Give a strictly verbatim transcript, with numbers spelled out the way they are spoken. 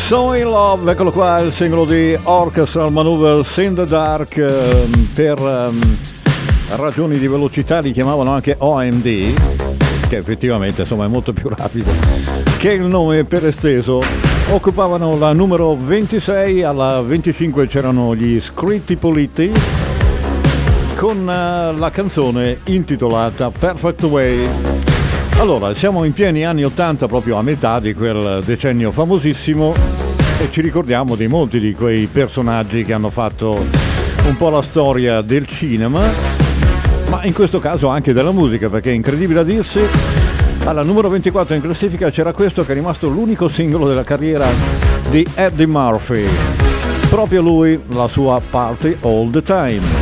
So in Love, eccolo qua, il singolo di Orchestral Maneuvers in the Dark. ehm, per ehm, ragioni di velocità li chiamavano anche O M D, che effettivamente insomma è molto più rapido che il nome per esteso. Occupavano la numero ventisei, alla venticinque c'erano gli Scritti Politti con eh, la canzone intitolata Perfect Way. Allora, siamo in pieni anni ottanta, proprio a metà di quel decennio famosissimo, e ci ricordiamo di molti di quei personaggi che hanno fatto un po' la storia del cinema, ma in questo caso anche della musica, perché è incredibile a dirsi, alla numero ventiquattro in classifica c'era questo che è rimasto l'unico singolo della carriera di Eddie Murphy. Proprio lui, la sua Party All the Time.